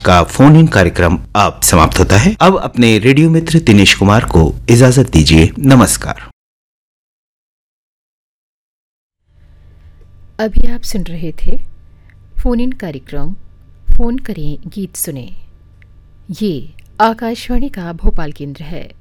का phone in कार्यक्रम अब समाप्त होता है। अब अपने रेडियो मित्र दिनेश कुमार को इजाजत दीजिए। नमस्कार। अभी आप सुन रहे थे फोन इन कार्यक्रम फोन करें गीत सुने। ये आकाशवाणी का भोपाल केंद्र है।